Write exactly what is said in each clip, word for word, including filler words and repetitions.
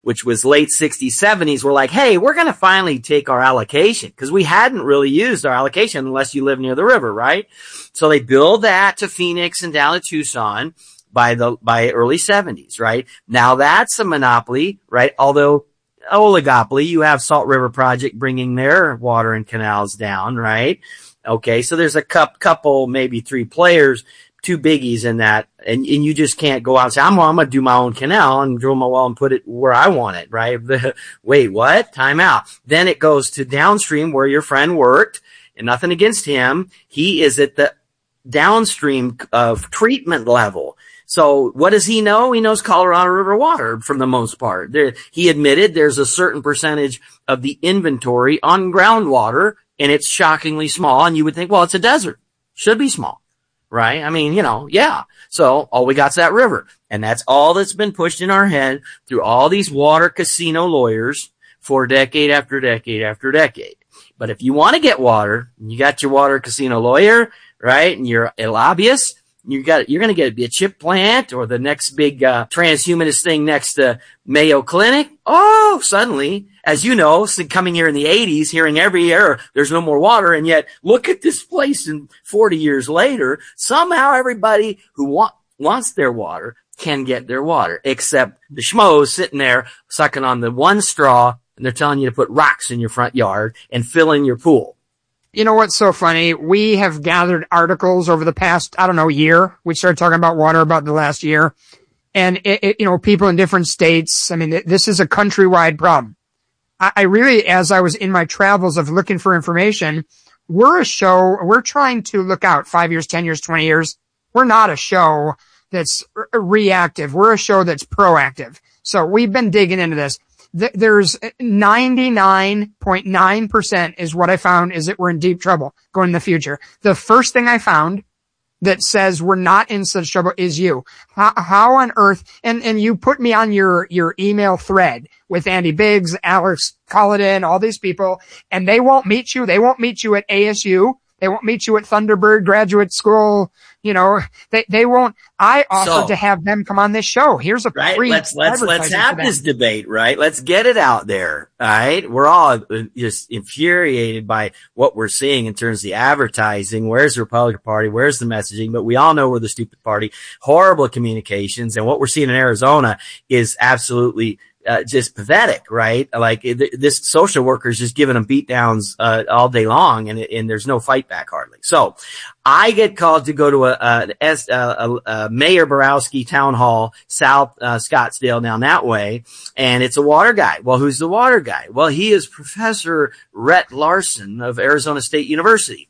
which was late sixties, seventies, were like, hey, we're going to finally take our allocation, because we hadn't really used our allocation unless you live near the river, right? So they build that to Phoenix and down to Tucson by the, by early seventies, right? Now that's a monopoly, right? Although oligopoly, you have Salt River Project bringing their water and canals down, right? Okay. So there's a couple, maybe three players, two biggies in that. And, and you just can't go out and say, I'm, I'm going to do my own canal and drill my well and put it where I want it, right? Wait, what? Time out. Then it goes to downstream where your friend worked, and nothing against him. He is at the downstream of treatment level. So what does he know? He knows Colorado River water for the most part. There, he admitted there's a certain percentage of the inventory on groundwater, and it's shockingly small. And you would think, well, it's a desert. Should be small, right? I mean, you know, yeah. So all we got's that river. And that's all that's been pushed in our head through all these water casino lawyers for decade after decade after decade. But if you want to get water, you got your water casino lawyer, right? And you're a lobbyist. You got, you're going to get a chip plant or the next big, uh, transhumanist thing next to Mayo Clinic. Oh, suddenly, as you know, coming here in the eighties, hearing every year, there's no more water. And yet look at this place and forty years later, somehow everybody who want, wants their water can get their water, except the schmoes sitting there sucking on the one straw, and they're telling you to put rocks in your front yard and fill in your pool. You know what's so funny? We have gathered articles over the past, I don't know, year. We started talking about water about the last year. And, it, it, you know, people in different states. I mean, this is a countrywide problem. I, I really, as I was in my travels of looking for information, we're a show, we're trying to look out five years, ten years, twenty years. We're not a show that's re- reactive. We're a show that's proactive. So we've been digging into this. There's ninety-nine point nine percent is what I found is that we're in deep trouble going in the future. The first thing I found that says we're not in such trouble is you. How, how on earth, and, and you put me on your, your email thread with Andy Biggs, Alex Culloden, all these people, and they won't meet you. They won't meet you at A S U. They won't meet you at Thunderbird Graduate School. You know, they, they won't. I offered so, to have them come on this show. Here's a right. free Let's, let's, let's have this debate, right? Let's get it out there. All right. We're all just infuriated by what we're seeing in terms of the advertising. Where's the Republican Party? Where's the messaging? But we all know we're the stupid party, horrible communications. And what we're seeing in Arizona is absolutely Uh, just pathetic, right? Like it, this social worker is just giving them beat downs, uh, all day long, and, and there's no fight back hardly. So I get called to go to a, a, a, a Mayor Borowski town hall, South, uh, Scottsdale down that way. And it's a water guy. Well, who's the water guy? Well, he is Professor Rhett Larson of Arizona State University.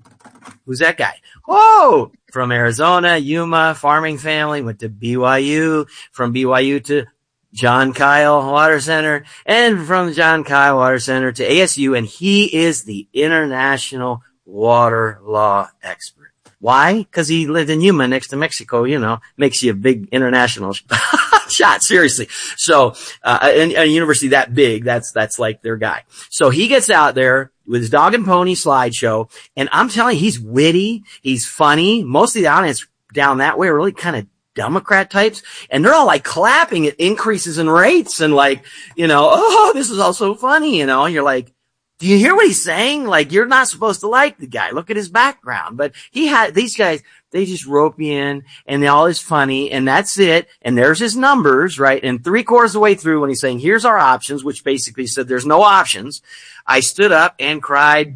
Who's that guy? Whoa! From Arizona, Yuma, farming family, went to B Y U, from B Y U to John Kyle Water Center, and from John Kyle Water Center to A S U, and he is the international water law expert. Why? Because he lived in Yuma next to Mexico, you know, makes you a big international shot, seriously. So, uh, a, a university that big, that's, that's like their guy. So he gets out there with his dog and pony slideshow, and I'm telling you, he's witty, he's funny. Most of the audience down that way are really kind of Democrat types, and they're all like clapping at increases in rates and like, you know, oh, this is all so funny, you know, and you're like, do you hear what he's saying? Like, you're not supposed to like the guy. Look at his background. But he had, these guys, they just rope you in and they all is funny and that's it. And there's his numbers, right? And three quarters of the way through when he's saying, here's our options, which basically said there's no options, I stood up and cried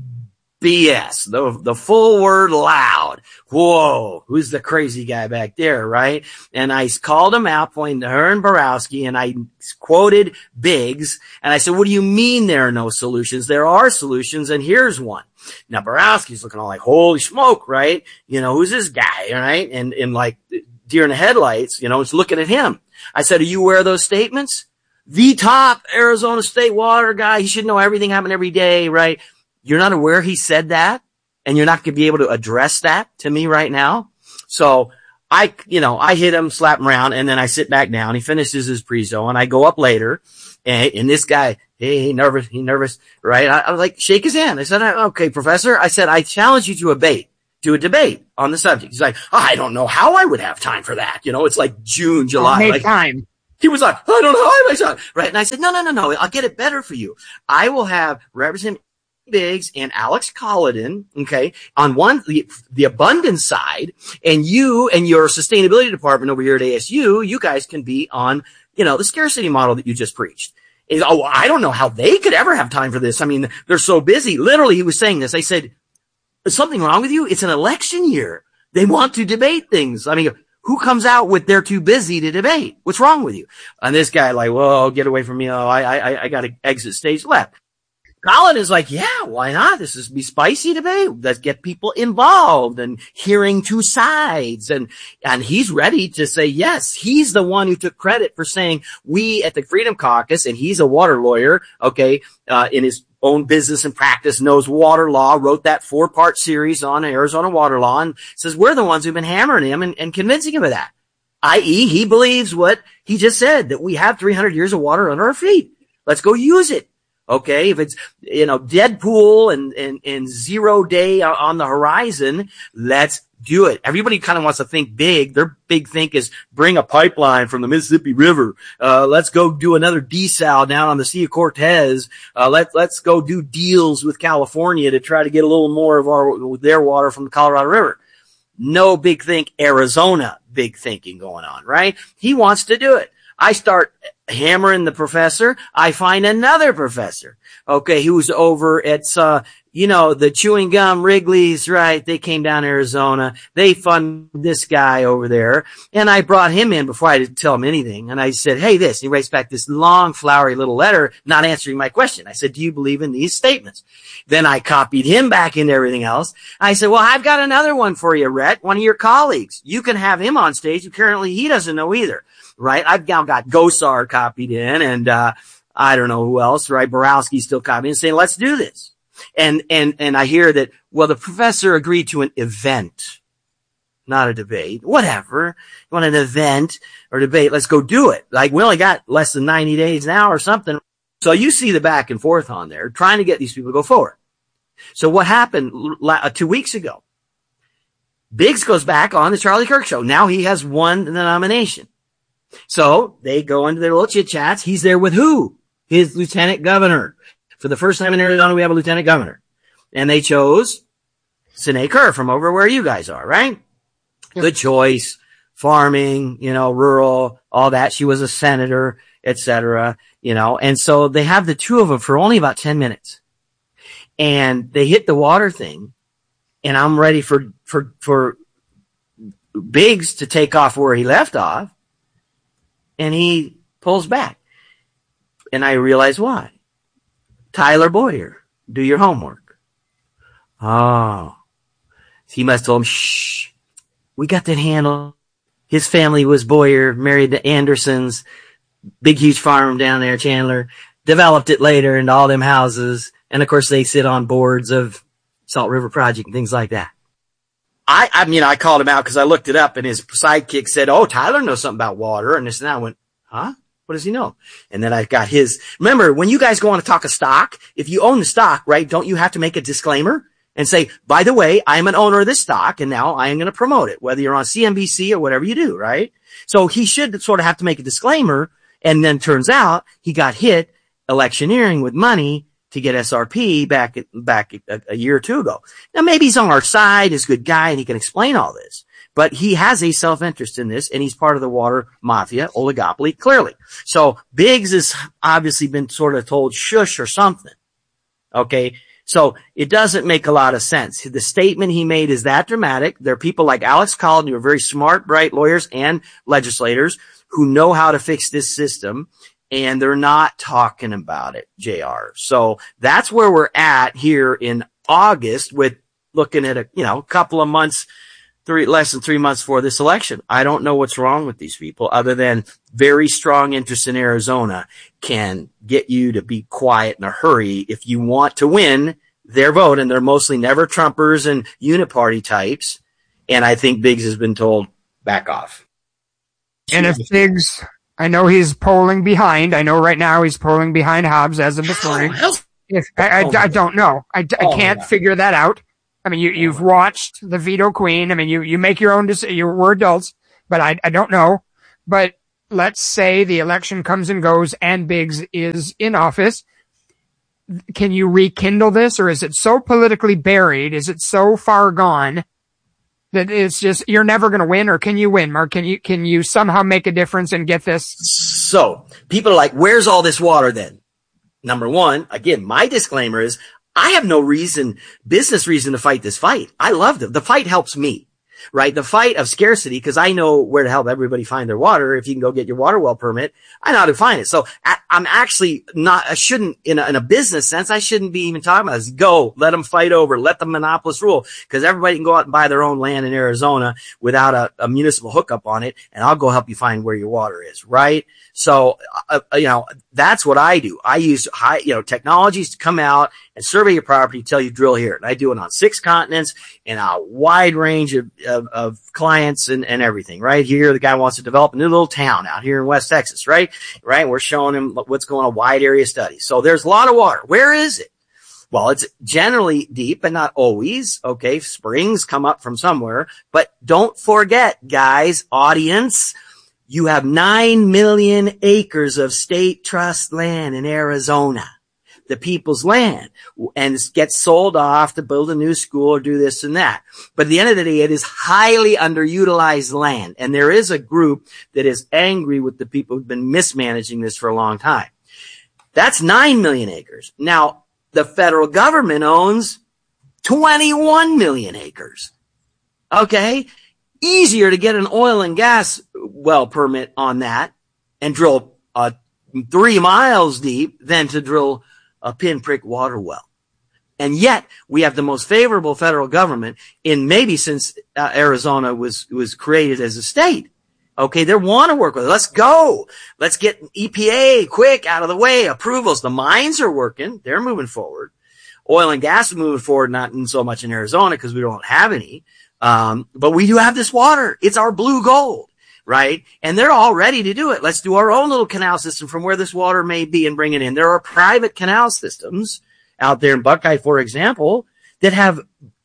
B S, the, the full word loud. Whoa, who's the crazy guy back there, right? And I called him out, pointing to her and Borowski, and I quoted Biggs, and I said, what do you mean there are no solutions? There are solutions, and here's one. Now, Borowski's looking all like, holy smoke, right? You know, who's this guy, right? And, and like deer in the headlights, you know, it's looking at him. I said, are you aware of those statements? The top Arizona State water guy, he should know everything happening every day, right? You're not aware he said that, and you're not going to be able to address that to me right now. So I, you know, I hit him, slap him around, and then I sit back down. He finishes his prezo, and I go up later, and, and this guy, hey, he nervous, he nervous, right? I, I was like, shake his hand. I said, okay, professor. I said, I challenge you to a debate, to a debate on the subject. He's like, oh, I don't know how I would have time for that. You know, it's like June, July. Make like, time. He was like, I don't know how I shot. Right. And I said, no, no, no, no. I'll get it better for you. I will have Representative Biggs and Alex Collin, okay, on one, the, the abundance side, and you and your sustainability department over here at A S U, you guys can be on, you know, the scarcity model that you just preached. And, oh, I don't know how they could ever have time for this. I mean, they're so busy. Literally, he was saying this. I said, is something wrong with you? It's an election year. They want to debate things. I mean, who comes out with they're too busy to debate? What's wrong with you? And this guy like, whoa, get away from me. Oh, I, I, I got to exit stage left. Collin is like, yeah, why not? This is be spicy debate. Let's get people involved and hearing two sides. And, and he's ready to say, yes, he's the one who took credit for saying we at the Freedom Caucus, and he's a water lawyer, okay, uh, in his own business and practice, knows water law, wrote that four part series on Arizona water law, and says we're the ones who've been hammering him and, and convincing him of that. that is, he believes what he just said, that we have three hundred years of water under our feet. Let's go use it. Okay. If it's, you know, Deadpool and, and, and zero day on the horizon, let's do it. Everybody kind of wants to think big. Their big think is bring a pipeline from the Mississippi River. Uh, let's go do another desal down on the Sea of Cortez. Uh, let, let's go do deals with California to try to get a little more of our, their water from the Colorado River. No big think Arizona big thinking going on, right? He wants to do it. I start hammering the professor. I find another professor, okay, who's over at, uh, you know, the chewing gum Wrigley's, right? They came down to Arizona. They fund this guy over there. And I brought him in before I didn't tell him anything. And I said, hey, this. And he writes back this long, flowery little letter, not answering my question. I said, do you believe in these statements? Then I copied him back into everything else. I said, well, I've got another one for you, Rhett, one of your colleagues. You can have him on stage. Apparently he doesn't know either. Right? I've now got Gosar copied in, and, uh, I don't know who else, right? Borowski's still copied in, saying, let's do this. And, and, and I hear that, well, the professor agreed to an event, not a debate. Whatever. You want an event or debate? Let's go do it. Like, we only got less than ninety days now or something. So you see the back and forth on there, trying to get these people to go forward. So what happened uh, two weeks ago? Biggs goes back on the Charlie Kirk show. Now he has won the nomination. So they go into their little chit chats. He's there with who? His lieutenant governor. For the first time in Arizona, we have a lieutenant governor. And they chose Sinead Kerr from over where you guys are, right? Yep. Good choice. Farming, you know, rural, all that. She was a senator, et cetera, you know. And so they have the two of them for only about ten minutes. And they hit the water thing. And I'm ready for, for, for Biggs to take off where he left off. And he pulls back. And I realize why. Tyler Boyer, do your homework. Oh. He must have told him, shh, we got that handle. His family was Boyer, married to Andersons, big, huge farm down there, Chandler. Developed it later into all them houses. And, of course, they sit on boards of Salt River Project and things like that. I, I mean, I called him out because I looked it up, and his sidekick said, oh, Tyler knows something about water. And this and that. I went, huh? What does he know? And then I got his. Remember, when you guys go on to talk a stock, if you own the stock, right, don't you have to make a disclaimer and say, by the way, I'm an owner of this stock, and now I am going to promote it, whether you're on C N B C or whatever you do, right? So he should sort of have to make a disclaimer. And then turns out he got hit electioneering with money to get S R P back, back a, a year or two ago. Now, maybe he's on our side, he's a good guy, and he can explain all this. But he has a self-interest in this, and he's part of the water mafia, oligopoly, clearly. So Biggs has obviously been sort of told shush or something. Okay? So it doesn't make a lot of sense. The statement he made is that dramatic. There are people like Alex Collin who are very smart, bright lawyers and legislators who know how to fix this system. And they're not talking about it, J R. So that's where we're at here in August with looking at a, you know, couple of months, three, less than three months for this election. I don't know what's wrong with these people other than very strong interest in Arizona can get you to be quiet in a hurry if you want to win their vote. And they're mostly never Trumpers and uniparty types. And I think Biggs has been told back off. And if Biggs, I know he's polling behind. I know right now he's polling behind Hobbs as of this morning. If, I, I, I don't know. I, I can't figure that out. I mean, you, you've watched the veto queen. I mean, you, you make your own decision. You're, we're adults, but I, I don't know. But let's say the election comes and goes and Biggs is in office. Can you rekindle this, or is it so politically buried? Is it so far gone that it's just, you're never going to win? Or can you win, Mark? Can you, can you somehow make a difference and get this? So people are like, where's all this water then? Number one, again, my disclaimer is I have no reason, business reason to fight this fight. I love it. The fight helps me. Right? The fight of scarcity, because I know where to help everybody find their water. If you can go get your water well permit, I know how to find it. So I, I'm actually not, I shouldn't, in a, in a business sense, I shouldn't be even talking about this. Go, let them fight over, let the monopolists rule, because everybody can go out and buy their own land in Arizona without a, a municipal hookup on it, and I'll go help you find where your water is, right? So, uh, you know, that's what I do. I use high, you know, technologies to come out and survey your property, tell you drill here. And I do it on six continents and a wide range of, of, of clients and, and everything. Right here, the guy wants to develop a new little town out here in West Texas, right? Right. We're showing him what's going on, wide area study. So there's a lot of water. Where is it? Well, it's generally deep, but not always. Okay. Springs come up from somewhere, but don't forget, guys, audience, you have nine million acres of state trust land in Arizona, the people's land, and it gets sold off to build a new school or do this and that. But at the end of the day, it is highly underutilized land. And there is a group that is angry with the people who've been mismanaging this for a long time. That's nine million acres. Now, the federal government owns twenty-one million acres. Okay? Easier to get an oil and gas well permit on that and drill uh, three miles deep than to drill a pinprick water well. And yet we have the most favorable federal government in maybe since uh, Arizona was, was created as a state. Okay. They want to work with it. Let's go. Let's get E P A quick out of the way. Approvals. The mines are working. They're moving forward. Oil and gas is moving forward, not in so much in Arizona because we don't have any. Um, but we do have this water. It's our blue gold, right? And they're all ready to do it. Let's do our own little canal system from where this water may be and bring it in. There are private canal systems out there in Buckeye, for example, that have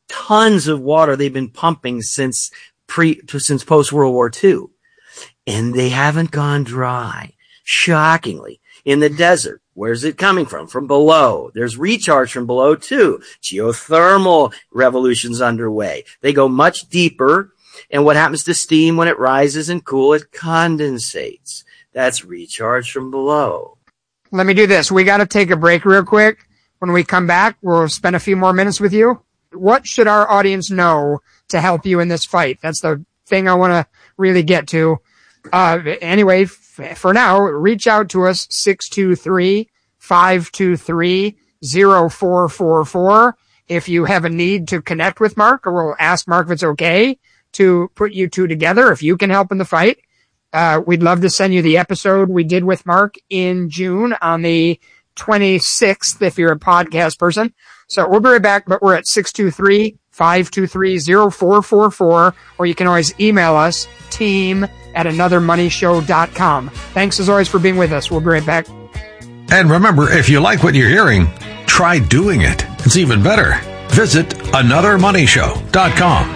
tons of water they've been pumping since pre, since post World War Two. And they haven't gone dry. Shockingly. In the desert, where's it coming from? From below. There's recharge from below too. Geothermal revolutions underway. They go much deeper. And what happens to steam when it rises and cool? It condensates. That's recharge from below. Let me do this. We got to take a break real quick. When we come back, we'll spend a few more minutes with you. What should our audience know to help you in this fight? That's the thing I want to really get to. Uh, anyway, f- for now, reach out to us, six two three, five two three, zero four four four. If you have a need to connect with Mark, or we'll ask Mark if it's okay to put you two together, if you can help in the fight. Uh, we'd love to send you the episode we did with Mark in June on the twenty-sixth, if you're a podcast person. So we'll be right back, but we're at six two three, five two three, zero four four four, or you can always email us, team at another money show dot com. Thanks as always for being with us. We'll be right back. And remember, if you like what you're hearing, try doing it. It's even better. Visit another money show dot com.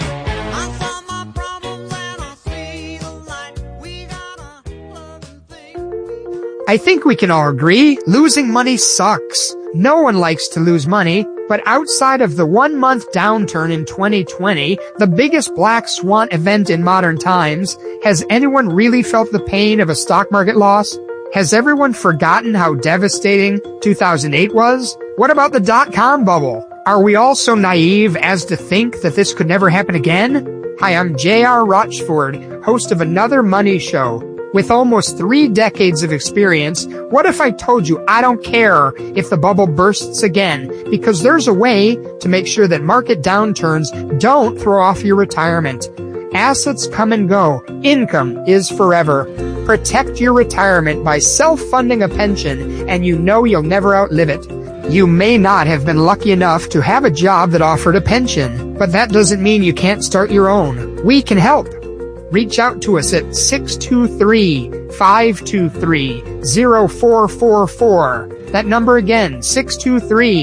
I think we can all agree, losing money sucks. No one likes to lose money, but outside of the one-month downturn in twenty twenty, the biggest black swan event in modern times, has anyone really felt the pain of a stock market loss? Has everyone forgotten how devastating two thousand eight was? What about the dot-com bubble? Are we all so naive as to think that this could never happen again? Hi, I'm J R. Rochford, host of Another Money Show. With almost three decades of experience, what if I told you I don't care if the bubble bursts again, because there's a way to make sure that market downturns don't throw off your retirement. Assets come and go. Income is forever. Protect your retirement by self-funding a pension, and you know you'll never outlive it. You may not have been lucky enough to have a job that offered a pension, but that doesn't mean you can't start your own. We can help. Reach out to us at six two three, five two three, zero four four four. That number again, six two three,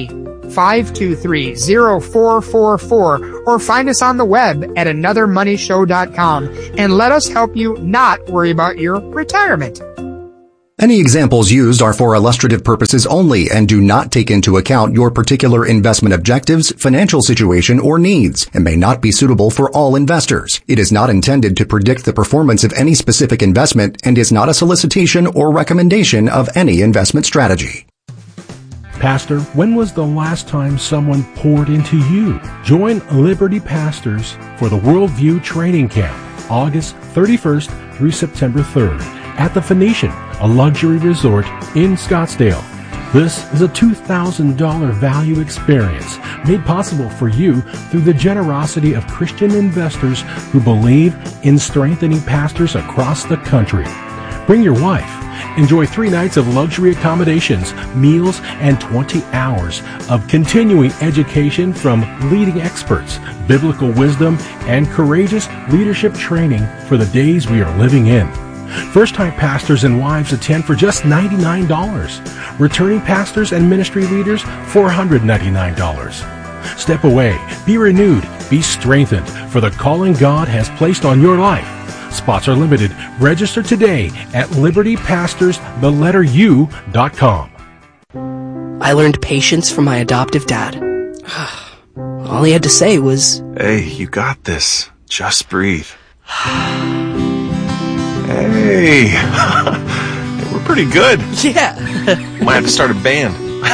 five two three, zero four four four or find us on the web at another money show dot com and let us help you not worry about your retirement. Any examples used are for illustrative purposes only and do not take into account your particular investment objectives, financial situation, or needs, and may not be suitable for all investors. It is not intended to predict the performance of any specific investment and is not a solicitation or recommendation of any investment strategy. Pastor, when was the last time someone poured into you? Join Liberty Pastors for the Worldview Training Camp, August thirty-first through September third. At the Phoenician, a luxury resort in Scottsdale. This is a two thousand dollars value experience made possible for you through the generosity of Christian investors who believe in strengthening pastors across the country. Bring your wife. Enjoy three nights of luxury accommodations, meals, and twenty hours of continuing education from leading experts, biblical wisdom, and courageous leadership training for the days we are living in. First-time pastors and wives attend for just ninety-nine dollars. Returning pastors and ministry leaders, four hundred ninety-nine dollars. Step away, be renewed, be strengthened for the calling God has placed on your life. Spots are limited. Register today at liberty pastors the letter u dot com. I learned patience from my adoptive dad. All he had to say was, "Hey, you got this. Just breathe." Hey, we're pretty good. Yeah. Might have to start a band.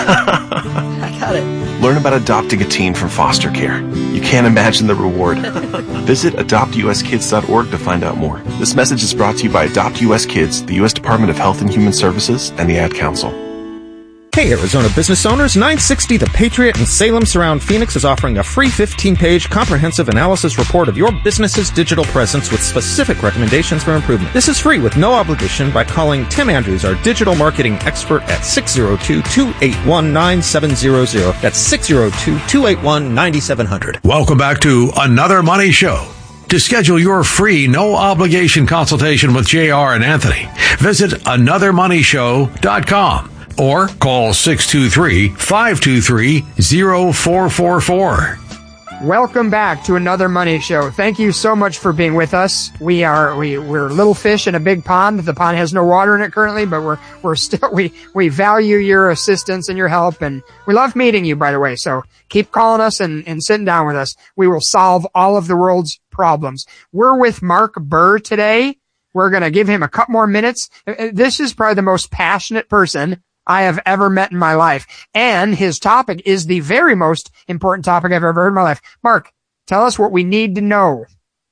I got it. Learn about adopting a teen from foster care. You can't imagine the reward. Visit adopt u s kids dot org to find out more. This message is brought to you by Adopt U S Kids, the U S Department of Health and Human Services, and the Ad Council. Hey, Arizona business owners, nine sixty The Patriot in Salem Surround Phoenix is offering a free fifteen-page comprehensive analysis report of your business's digital presence with specific recommendations for improvement. This is free with no obligation by calling Tim Andrews, our digital marketing expert, at six oh two, two eight one, nine seven zero zero. That's six oh two, two eight one, nine seven zero zero. Welcome back to Another Money Show. To schedule your free, no-obligation consultation with J R and Anthony, visit another money show dot com. Or call six two three, five two three, zero four four four. Welcome back to Another Money Show. Thank you so much for being with us. We are we we're little fish in a big pond. The pond has no water in it currently, but we're we're still we we value your assistance and your help, and we love meeting you, by the way. So keep calling us and, and sitting down with us. We will solve all of the world's problems. We're with Mark Burr today. We're going to give him a couple more minutes. This is probably the most passionate person I have ever met in my life. And his topic is the very most important topic I've ever heard in my life. Mark, tell us what we need to know.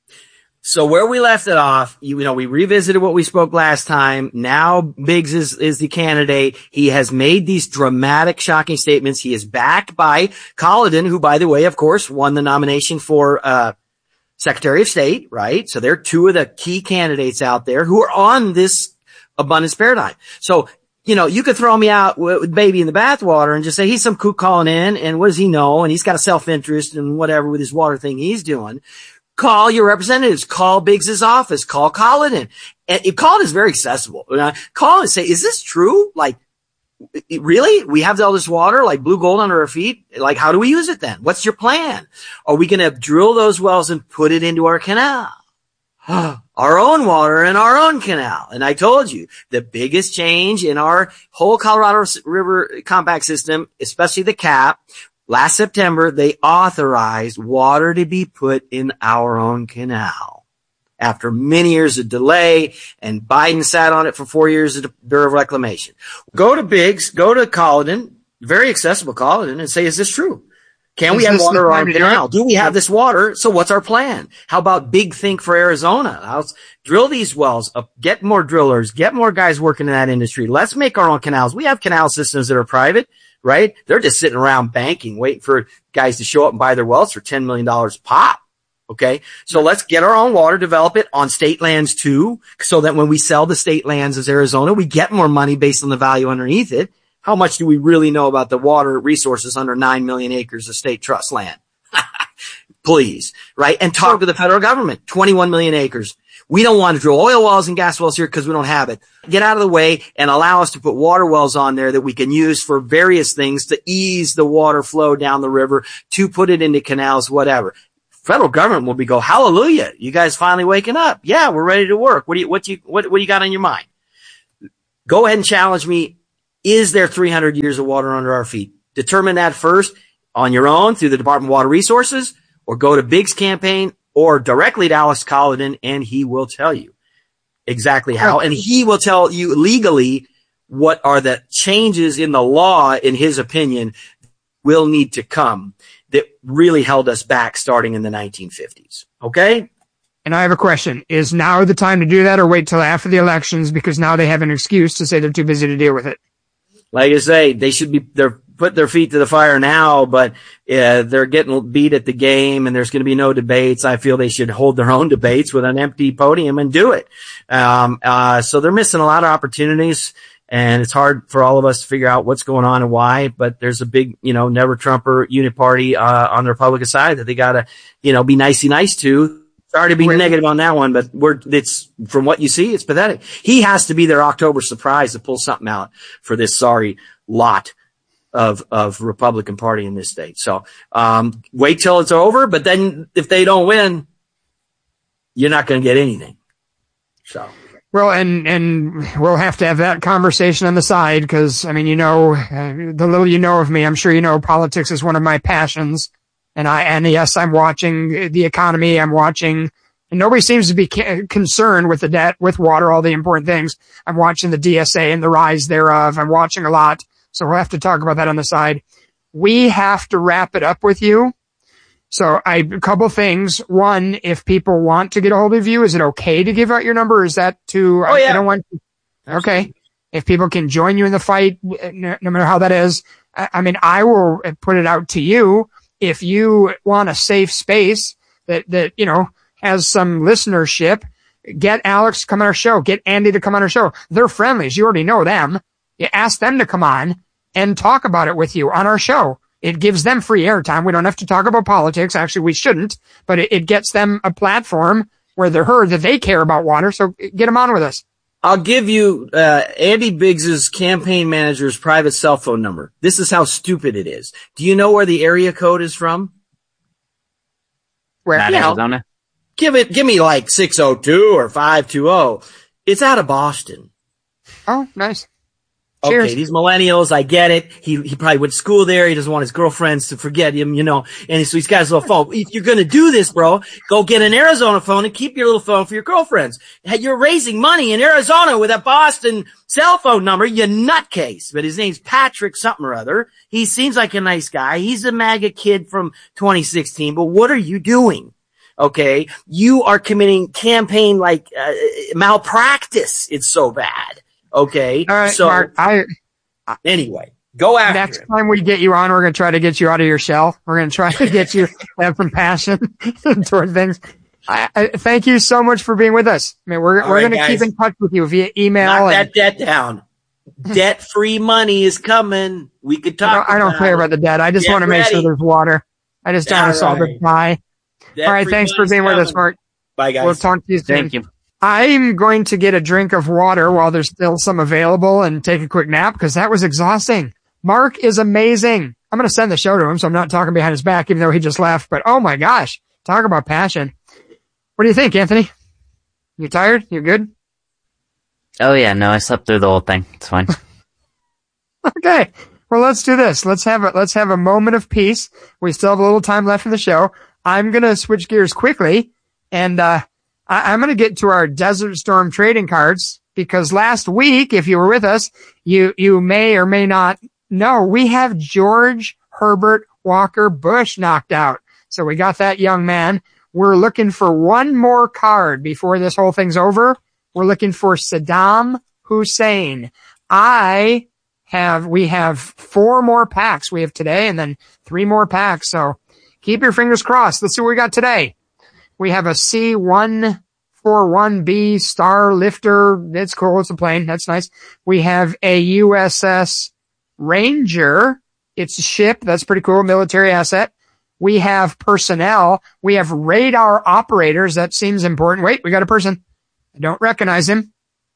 So where we left it off, you know, we revisited what we spoke last time. Now Biggs is, is the candidate. He has made these dramatic, shocking statements. He is backed by Colliden, who, by the way, of course, won the nomination for, uh, Secretary of State, right? So they're two of the key candidates out there who are on this abundance paradigm. So, you know, you could throw me out with baby in the bathwater and just say he's some kook calling in, and what does he know? And he's got a self-interest and whatever with his water thing he's doing. Call your representatives. Call Biggs's office. Call Colliden. And Colliden is very accessible. Call and say, is this true? Like, really? We have all this water, like blue gold under our feet? Like, how do we use it then? What's your plan? Are we going to drill those wells and put it into our canal? Our own water in our own canal. And I told you, the biggest change in our whole Colorado River compact system, especially the cap, last September, they authorized water to be put in our own canal. After many years of delay, and Biden sat on it for four years at the Bureau of Reclamation. Go to Biggs, go to Colliden, very accessible Colliden, and say, is this true? Can we have water on our canal? Do we have this water? So what's our plan? How about big think for Arizona? Let's drill these wells up, get more drillers, get more guys working in that industry. Let's make our own canals. We have canal systems that are private, right? They're just sitting around banking, waiting for guys to show up and buy their wells for ten million dollars pop. Okay. So let's get our own water, develop it on state lands too, so that when we sell the state lands as Arizona, we get more money based on the value underneath it. How much do we really know about the water resources under nine million acres of state trust land? please, right? And talk to the federal government. twenty-one million acres. We don't want to drill oil wells and gas wells here because we don't have it. Get out of the way and allow us to put water wells on there that we can use for various things to ease the water flow down the river, to put it into canals, whatever. Federal government will be go, hallelujah. You guys finally waking up. Yeah, we're ready to work. What do you, what do you, what, what do you got on your mind? Go ahead and challenge me. Is there three hundred years of water under our feet? Determine that first on your own through the Department of Water Resources, or go to Big's campaign or directly to Alex Collin, and he will tell you exactly how. And he will tell you legally what are the changes in the law, in his opinion, will need to come that really held us back starting in the nineteen fifties. Okay? And I have a question. Is now the time to do that, or wait till after the elections because now they have an excuse to say they're too busy to deal with it? Like I say, they should be, they're put their feet to the fire now, but uh, they're getting beat at the game and there's going to be no debates. I feel they should hold their own debates with an empty podium and do it. Um, uh, so they're missing a lot of opportunities, and it's hard for all of us to figure out what's going on and why, but there's a big, you know, never Trumper unit party, uh, on the Republican side that they gotta, you know, be nicey nice to. Sorry to be Wait. negative on that one, but we're, it's, from what you see, it's pathetic. He has to be their October surprise to pull something out for this sorry lot of, of Republican Party in this state. So, um, wait till it's over, but then if they don't win, you're not going to get anything. So. Well, and, and we'll have to have that conversation on the side because, I mean, you know, uh, the little you know of me, I'm sure you know politics is one of my passions. And I, and yes, I'm watching the economy. I'm watching, and nobody seems to be ca- concerned with the debt, with water, all the important things. I'm watching the D S A and the rise thereof. I'm watching a lot. So we'll have to talk about that on the side. We have to wrap it up with you. So I, a couple things. One, if people want to get a hold of you, is it okay to give out your number? Or is that too, oh, I, yeah. I don't want, okay. If people can join you in the fight, no, no matter how that is, I, I mean, I will put it out to you. If you want a safe space that, that, you know, has some listenership, get Alex to come on our show. Get Andy to come on our show. They're friendlies. You already know them. You ask them to come on and talk about it with you on our show. It gives them free airtime. We don't have to talk about politics. Actually, we shouldn't, but it, it gets them a platform where they're heard that they care about water. So get them on with us. I'll give you uh Andy Biggs's campaign manager's private cell phone number. This is how stupid it is. Do you know where the area code is from? Where? Not Yeah. Arizona. Give it, give me like six oh two or five two oh. It's out of Boston. Oh, nice. Cheers. Okay, these millennials, I get it. He he probably went to school there. He doesn't want his girlfriends to forget him, you know. And so he's got his little phone. If you're gonna do this, bro, go get an Arizona phone and keep your little phone for your girlfriends. You're raising money in Arizona with a Boston cell phone number, you nutcase. But his name's Patrick something or other. He seems like a nice guy. He's a MAGA kid from twenty sixteen. But what are you doing? Okay, you are committing campaign like uh, malpractice. It's so bad. Okay, all right, so Mark, I, anyway, go after next him. time we get you on, we're going to try to get you out of your shell. We're going to try to get you to have some passion toward things. I, I, thank you so much for being with us. I mean, we're, All we're right, going to keep in touch with you via email. Knock and, that debt down. Debt-free money is coming. We could talk I don't, I don't about care it. about the debt. I just Get want to make ready. sure there's water. I just don't All want to solve right. the pie. All right, Debt-free thanks for money's being with us, coming. Mark. Bye, guys. We'll talk to you soon. Thank you. I'm going to get a drink of water while there's still some available and take a quick nap because that was exhausting. Mark is amazing. I'm going to send the show to him, so I'm not talking behind his back, even though he just left. But oh my gosh, talk about passion. What do you think, Anthony? You tired? You good? Oh yeah, no, I slept through the whole thing. It's fine. Okay. Well, let's do this. Let's have a, let's have a moment of peace. We still have a little time left in the show. I'm going to switch gears quickly and, uh, I, I'm going to get to our Desert Storm trading cards because last week, if you were with us, you, you may or may not know we have George Herbert Walker Bush knocked out. So we got that young man. We're looking for one more card before this whole thing's over. We're looking for Saddam Hussein. I have, we have four more packs we have today and then three more packs. So keep your fingers crossed. Let's see what we got today. We have a C one forty-one B Star Lifter. It's cool. It's a plane. That's nice. We have a U S S Ranger. It's a ship. That's pretty cool. Military asset. We have personnel. We have radar operators. That seems important. Wait, we got a person. I don't recognize him.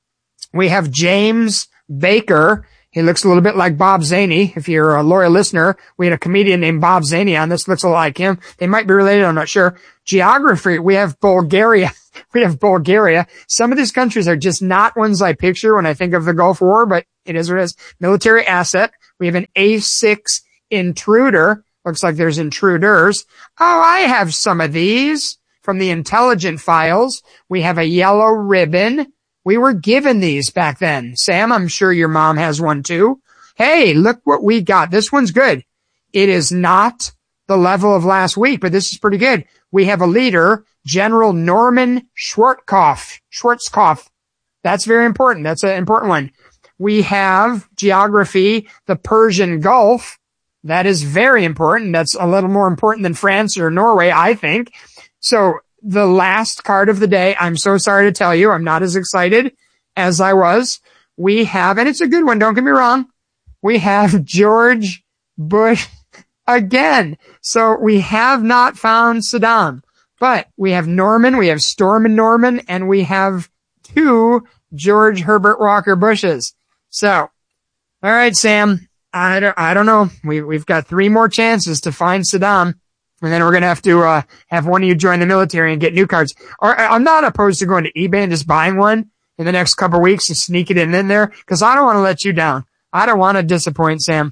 We have James Baker. He looks a little bit like Bob Zaney. If you're a loyal listener, we had a comedian named Bob Zaney on this. Looks a lot like him. They might be related. I'm not sure. Geography. We have Bulgaria. We have Bulgaria. Some of these countries are just not ones I picture when I think of the Gulf War, but it is what it is. Military asset. We have an A six intruder. Looks like there's intruders. Oh, I have some of these from the intelligent files. We have a yellow ribbon. We were given these back then. Sam, I'm sure your mom has one too. Hey, look what we got. This one's good. It is not the level of last week, but this is pretty good. We have a leader, General Norman Schwarzkopf. Schwarzkopf. That's very important. That's an important one. We have geography, the Persian Gulf. That is very important. That's a little more important than France or Norway, I think. So the last card of the day, I'm so sorry to tell you, I'm not as excited as I was. We have, and it's a good one, don't get me wrong, we have George Bush again. So we have not found Saddam, but we have Norman, we have Storm and Norman, and we have two George Herbert Walker Bushes. So, all right, Sam, I don't, I don't know. We, we've got three more chances to find Saddam. And then we're going to have to, uh, have one of you join the military and get new cards. Or I'm not opposed to going to eBay and just buying one in the next couple of weeks and sneak it in, in there, because I don't want to let you down. I don't want to disappoint Sam.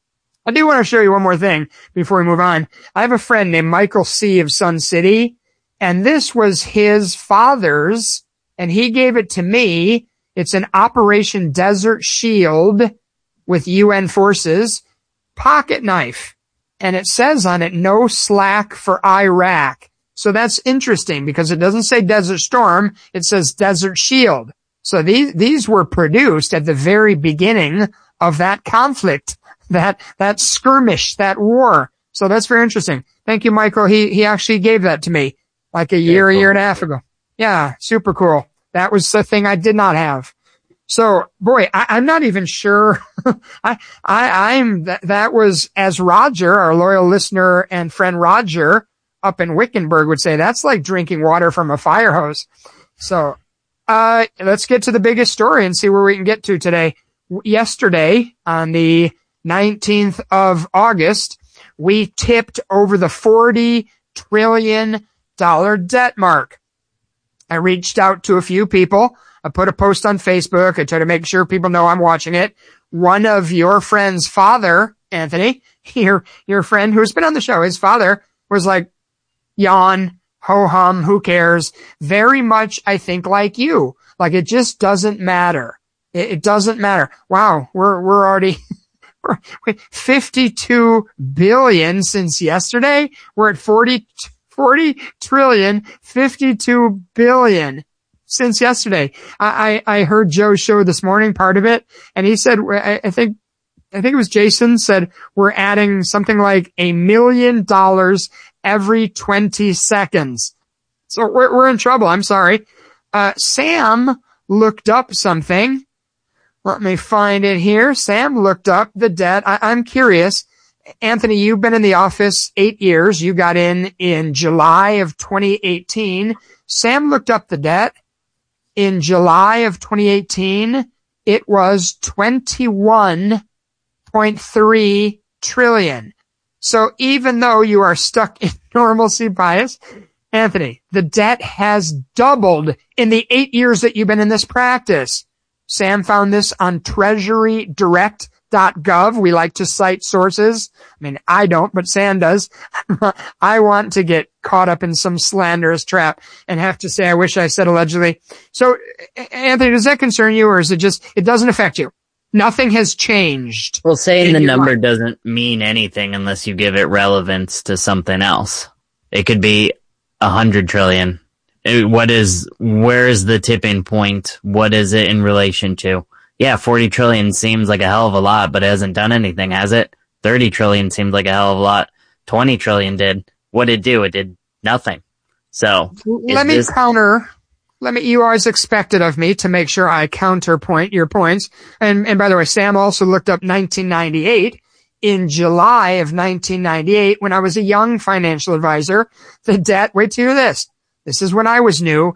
I do want to show you one more thing before we move on. I have a friend named Michael C. of Sun City, and this was his father's, and he gave it to me. It's an Operation Desert Shield with U N forces pocket knife. And it says on it, no slack for Iraq. So that's interesting because it doesn't say Desert Storm. It says Desert Shield. So these, these were produced at the very beginning of that conflict, that, that skirmish, that war. So that's very interesting. Thank you, Michael. He, he actually gave that to me like a year, a year and a half ago. Yeah, super cool. That was the thing I did not have. So, boy, I, I'm not even sure. I, I, I'm, that, that was, as Roger, our loyal listener and friend Roger up in Wickenburg would say, that's like drinking water from a fire hose. So, uh, let's get to the biggest story and see where we can get to today. Yesterday, on the nineteenth of August, we tipped over the forty trillion dollars debt mark. I reached out to a few people. I put a post on Facebook. I try to make sure people know I'm watching it. One of your friend's father, Anthony, your, your friend who's been on the show, his father was like, yawn, ho hum, who cares? Very much, I think, like you. Like, it just doesn't matter. It, it doesn't matter. Wow, we're, we're already, we're, fifty-two billion since yesterday. We're at forty, forty trillion, fifty-two billion. Since yesterday. I, I, I heard Joe's show this morning, part of it, and he said, I, I think, I think it was Jason said, we're adding something like a million dollars every twenty seconds. So we're, we're in trouble. I'm sorry. Uh, Sam looked up something. Let me find it here. Sam looked up the debt. I, I'm curious. Anthony, you've been in the office eight years. You got in in July of twenty eighteen. Sam looked up the debt. In July of twenty eighteen, it was twenty-one point three trillion. So even though you are stuck in normalcy bias, Anthony, the debt has doubled in the eight years that you've been in this practice. Sam found this on treasury direct dot gov. We like to cite sources. I mean, I don't, but Sam does. I want to get caught up in some slanderous trap and have to say, I wish I said allegedly. So, Anthony, does that concern you, or is it just, it doesn't affect you? Nothing has changed. Well, saying the number mind. doesn't mean anything unless you give it relevance to something else. It could be a hundred trillion. What is, where is the tipping point? What is it in relation to? Yeah, forty trillion seems like a hell of a lot, but it hasn't done anything, has it? thirty trillion seems like a hell of a lot. twenty trillion did. What did it do? It did nothing. So, let me this- counter. Let me, you always expected of me to make sure I counterpoint your points. And, and by the way, Sam also looked up nineteen ninety-eight. in July of nineteen ninety-eight, when I was a young financial advisor, the debt, wait till you hear this. This is when I was new,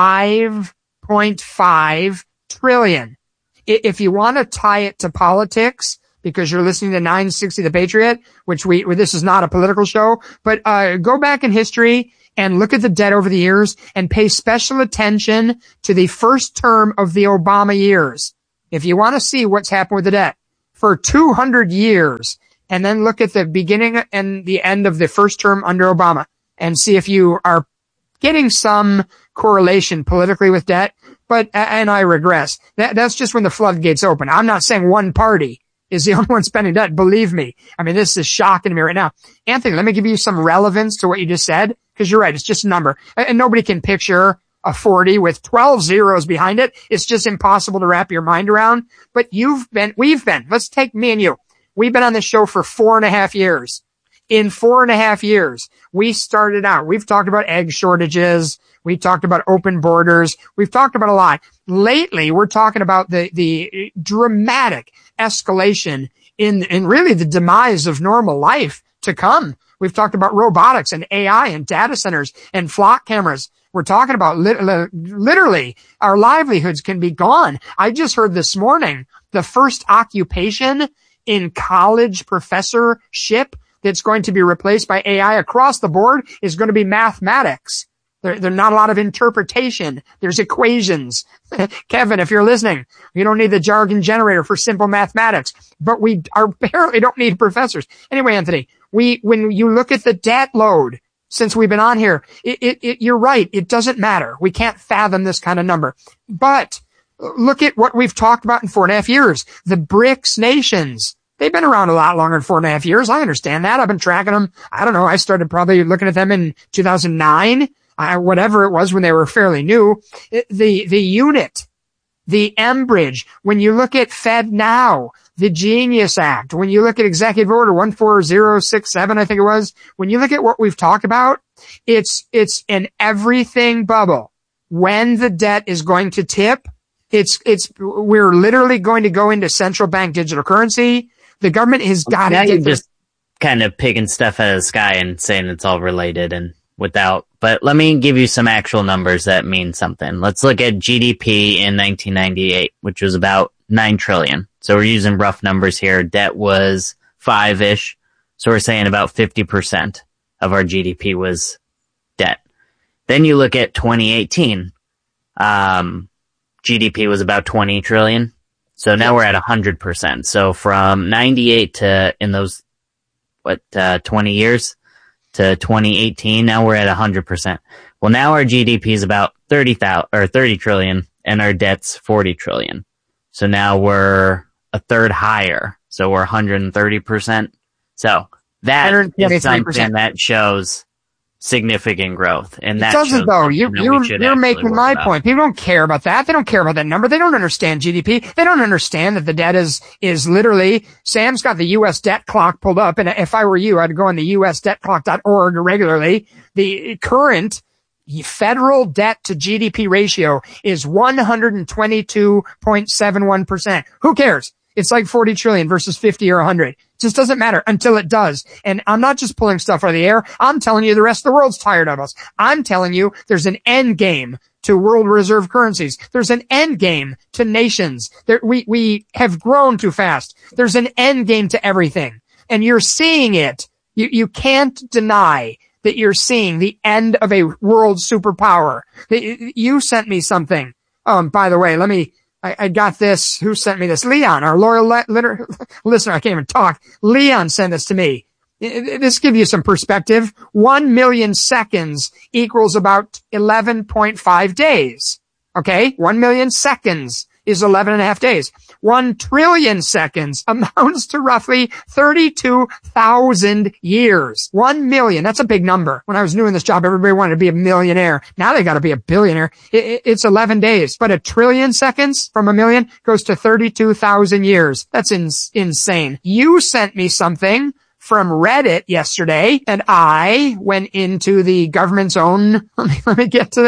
five point five trillion. If you want to tie it to politics, because you're listening to nine sixty The Patriot, which we, this is not a political show, but, uh, go back in history and look at the debt over the years and pay special attention to the first term of the Obama years. If you want to see what's happened with the debt for two hundred years, and then look at the beginning and the end of the first term under Obama and see if you are getting some correlation politically with debt. But, and I regress. That, that's just when the floodgates open. I'm not saying one party is the only one spending debt. Believe me. I mean, this is shocking to me right now. Anthony, let me give you some relevance to what you just said, because you're right. It's just a number. And nobody can picture a forty with twelve zeros behind it. It's just impossible to wrap your mind around. But you've been, we've been, let's take me and you. We've been on this show for four and a half years. In four and a half years, we started out, we've talked about egg shortages. We talked about open borders. We've talked about a lot. Lately, we're talking about the, the dramatic escalation in, in really the demise of normal life to come. We've talked about robotics and A I and data centers and flock cameras. We're talking about lit- literally our livelihoods can be gone. I just heard this morning the first occupation in college professorship that's going to be replaced by A I across the board is going to be mathematics. There, there's not a lot of interpretation. There's equations. Kevin, if you're listening, you don't need the jargon generator for simple mathematics, but we are, apparently don't need professors. Anyway, Anthony, we, when you look at the debt load since we've been on here, it, it, it, you're right. It doesn't matter. We can't fathom this kind of number, but look at what we've talked about in four and a half years. The BRICS nations. They've been around a lot longer than four and a half years. I understand that. I've been tracking them. I don't know. I started probably looking at them in two thousand nine. Uh, whatever it was when they were fairly new. It, the, the unit, the Enbridge, when you look at FedNow, the Genius Act, when you look at Executive Order one four zero six seven, I think it was, when you look at what we've talked about, it's, it's an everything bubble. When the debt is going to tip, it's, it's, we're literally going to go into central bank digital currency. The government has got now to you're just kind of picking stuff out of the sky and saying it's all related and without, but let me give you some actual numbers that mean something. Let's look at G D P in nineteen ninety-eight, which was about nine trillion. So we're using rough numbers here. Debt was five-ish. So we're saying about fifty percent of our G D P was debt. Then you look at twenty eighteen. Um, G D P was about twenty trillion. So now we're at one hundred percent. So from ninety-eight to, in those, what, uh, twenty years to twenty eighteen, now we're at one hundred percent. Well, now our G D P is about thirty thousand, or thirty trillion, and our debt's forty trillion. So now we're a third higher. So we're one hundred thirty percent. So that is something that shows significant growth. And that it doesn't though. You, you're, you're making my about. point. People don't care about that. They don't care about that number. They don't understand G D P. They don't understand that the debt is, is literally, Sam's got the U S debt clock pulled up. And if I were you, I'd go on the U S debt clock dot org regularly. The current federal debt to G D P ratio is one hundred twenty-two point seven one percent. Who cares? It's like forty trillion versus fifty or one hundred. It just doesn't matter until it does. And I'm not just pulling stuff out of the air. I'm telling you the rest of the world's tired of us. I'm telling you there's an end game to world reserve currencies. There's an end game to nations. There, we, we have grown too fast. There's an end game to everything. And you're seeing it. You, you can't deny that you're seeing the end of a world superpower. You sent me something. Um, by the way, let me, I, I got this. Who sent me this? Leon, our loyal le- litter- listener. I can't even talk. Leon sent this to me. This gives you some perspective. One million seconds equals about eleven point five days. Okay? One million seconds is eleven and a half days. One trillion seconds amounts to roughly thirty-two thousand years. One million. That's a big number. When I was new in this job, everybody wanted to be a millionaire. Now they got to be a billionaire. It, it, it's eleven days. But a trillion seconds from a million goes to thirty-two thousand years. That's in, insane. You sent me something from Reddit yesterday, and I went into the government's own, let me, let me get to this,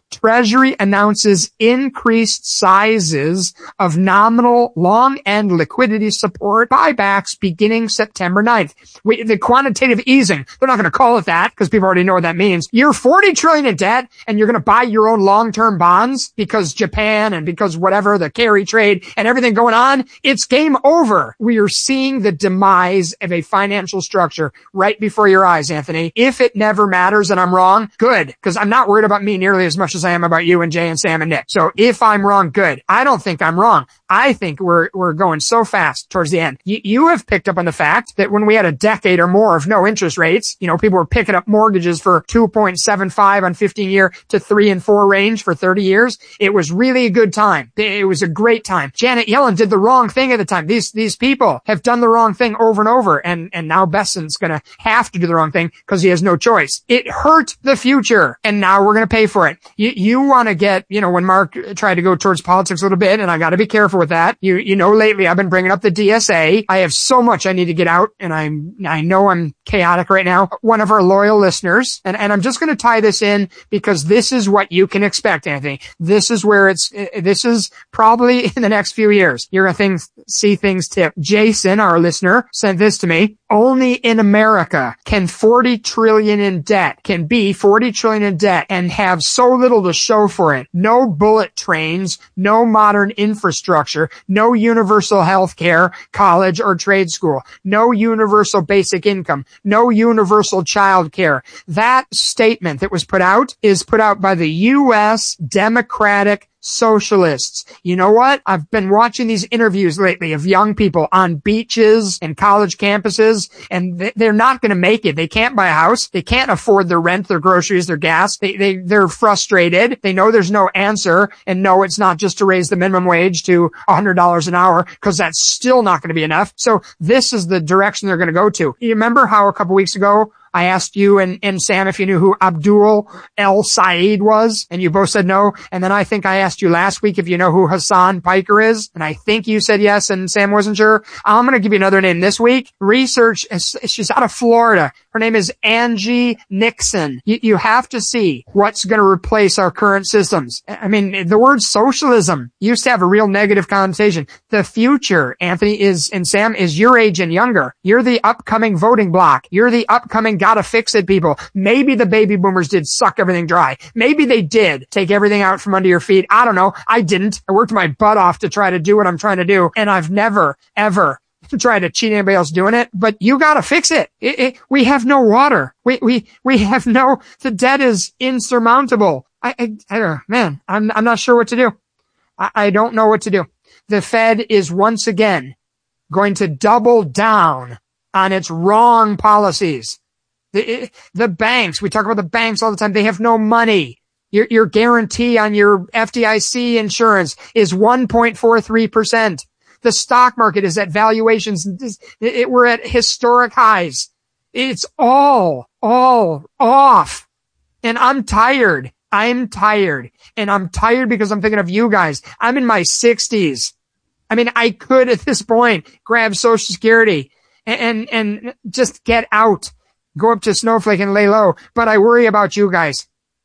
Treasury announces increased sizes of nominal long end liquidity support buybacks beginning September ninth. We, the quantitative easing, they're not going to call it that because people already know what that means. You're forty trillion in debt and you're going to buy your own long-term bonds because Japan and because whatever, the carry trade and everything going on. It's game over. We are seeing the demise of a financial structure right before your eyes, Anthony. If it never matters and I'm wrong, good, because I'm not worried about me nearly as much as I am about you and Jay and Sam and Nick. So if I'm wrong, good. I don't think I'm wrong. I think we're, we're going so fast towards the end. You, you have picked up on the fact that when we had a decade or more of no interest rates, you know, people were picking up mortgages for two point seven five on fifteen year to three and four range for thirty years. It was really a good time. It was a great time. Janet Yellen did the wrong thing at the time. These, these people have done the wrong thing over and over. And, and now Besson's going to have to do the wrong thing because he has no choice. It hurt the future. And now we're going to pay for it. You, you want to get, you know, when Mark tried to go towards politics a little bit, and I got to be careful with that. You, you know, lately I've been bringing up the D S A. I have so much I need to get out, and I'm, I know I'm chaotic right now. One of our loyal listeners, and, and I'm just going to tie this in because this is what you can expect, Anthony. This is where it's, this is probably in the next few years. You're going to see things tip. Jason, our listener, sent this to me. Only in America can forty trillion in debt, can be forty trillion in debt and have so little to show for it. No bullet trains, no modern infrastructure, no universal health care, college or trade school, no universal basic income, no universal child care. That statement that was put out is put out by the U S Democratic Socialists. You know what? I've been watching these interviews lately of young people on beaches and college campuses, and they're not going to make it. They can't buy a house. They can't afford their rent, their groceries, their gas. They, they, they're frustrated. They know there's no answer, and no, it's not just to raise the minimum wage to one hundred dollars an hour, because that's still not going to be enough. So this is the direction they're going to go to. You remember how a couple weeks ago I asked you and, and Sam if you knew who Abdul El Said was, and you both said no. And then I think I asked you last week if you know who Hassan Piker is, and I think you said yes, and Sam wasn't sure. I'm going to give you another name this week. Research, she's out of Florida. Her name is Angie Nixon. You, you have to see what's going to replace our current systems. I mean, the word socialism used to have a real negative connotation. The future, Anthony, is, and Sam, is your age and younger. You're the upcoming voting bloc. You're the upcoming gotta fix it people. Maybe the baby boomers did suck everything dry. Maybe they did take everything out from under your feet. I don't know. I didn't. I worked my butt off to try to do what I'm trying to do. And I've never, ever tried to cheat anybody else doing it. But you gotta fix it. It, it we have no water. We, we, we have no, the debt is insurmountable. I, I, I don't know. Man, I'm, I'm not sure what to do. I, I don't know what to do. The Fed is once again going to double down on its wrong policies. The, the banks, we talk about the banks all the time. They have no money. Your, your guarantee on your F D I C insurance is one point four three percent. The stock market is at valuations. It, it, we're at historic highs. It's all, all off. And I'm tired. I'm tired. And I'm tired because I'm thinking of you guys. I'm in my sixties. I mean, I could at this point grab Social Security and, and, and just get out. Go up to Snowflake and lay low, but I worry about you guys.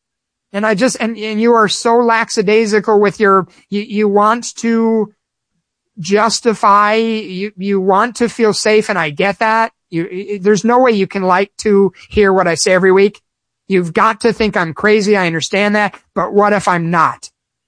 And I just, and, and you are so lackadaisical with your, you, you want to justify, you, you want to feel safe, and I get that. You, there's no way you can like to hear what I say every week. You've got to think I'm crazy. I understand that, but what if I'm not?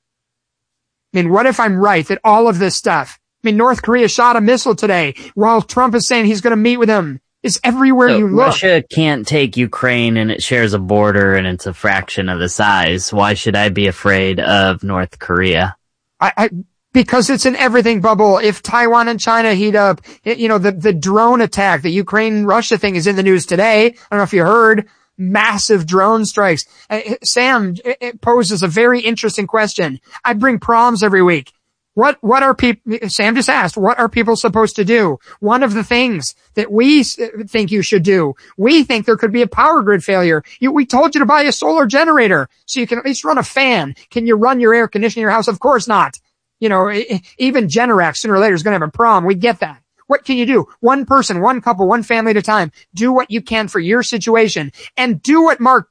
I mean, what if I'm right that all of this stuff, I mean, North Korea shot a missile today while Trump is saying he's going to meet with them. Is everywhere so you look. Russia can't take Ukraine, and it shares a border, and it's a fraction of the size. Why should I be afraid of North Korea? I, I because it's an everything bubble. If Taiwan and China heat up, it, you know, the, the drone attack, the Ukraine-Russia thing is in the news today. I don't know if you heard. Massive drone strikes. Uh, Sam it poses a very interesting question. I bring proms every week. What, what are people, Sam just asked, what are people supposed to do? One of the things that we think you should do, we think there could be a power grid failure. You, we told you to buy a solar generator so you can at least run a fan. Can you run your air conditioning in your house? Of course not. You know, even Generac sooner or later is going to have a problem. We get that. What can you do? One person, one couple, one family at a time. Do what you can for your situation, and do what Mark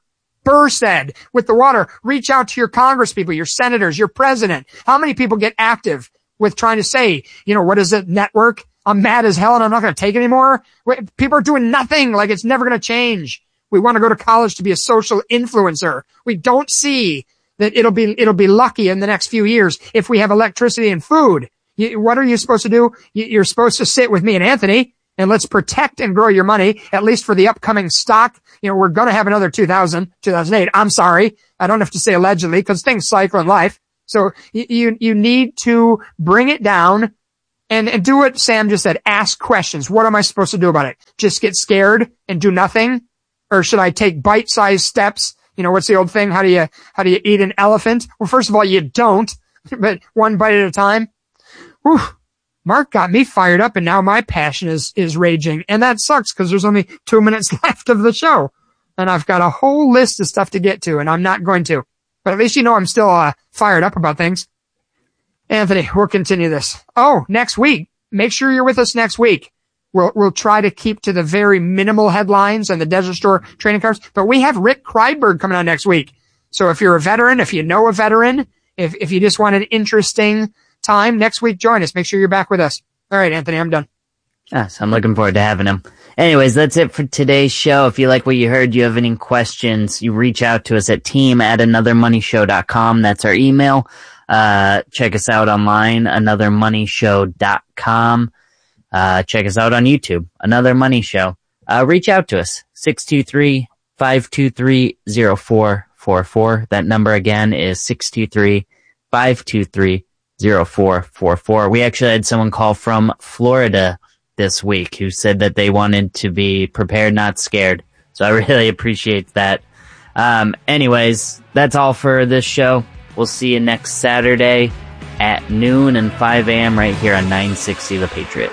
Burr said with the water, reach out to your congresspeople, your senators, your president. How many people get active with trying to say, you know, what is it, network? I'm mad as hell and I'm not going to take it anymore. People are doing nothing like it's never going to change. We want to go to college to be a social influencer. We don't see that it'll be, it'll be lucky in the next few years if we have electricity and food. You, what are you supposed to do? You're supposed to sit with me and Anthony and let's protect and grow your money, at least for the upcoming stock. You know, we're going to have another two thousand, two thousand eight. I'm sorry. I don't have to say allegedly because things cycle in life. So you, you, you need to bring it down and, and do what Sam just said. Ask questions. What am I supposed to do about it? Just get scared and do nothing? Or should I take bite-sized steps? You know, what's the old thing? How do you, how do you eat an elephant? Well, first of all, you don't, but one bite at a time. Whew. Mark got me fired up and now my passion is, is raging. And that sucks because there's only two minutes left of the show. And I've got a whole list of stuff to get to and I'm not going to. But at least you know I'm still uh, fired up about things. Anthony, we'll continue this. Oh, next week. Make sure you're with us next week. We'll, we'll try to keep to the very minimal headlines and the Desert Store trading cards. But we have Rick Kreidberg coming on next week. So if you're a veteran, if you know a veteran, if, if you just want an interesting time next week, join us. Make sure you're back with us. All right, Anthony, I'm done. Yes, I'm looking forward to having him. Anyways, that's it for today's show. If you like what you heard, you have any questions, you reach out to us at team at another money show dot com. That's our email. Uh, check us out online, another money show dot com. Uh, check us out on YouTube, Another Money Show. Uh, reach out to us, six two three, five two three, zero four four four. That number again is six two three, five two three, zero four four four. We actually had someone call from Florida this week who said that they wanted to be prepared, not scared. So I really appreciate that. Um, anyways, that's all for this show. We'll see you next Saturday at noon and five a.m. right here on nine sixty The Patriot.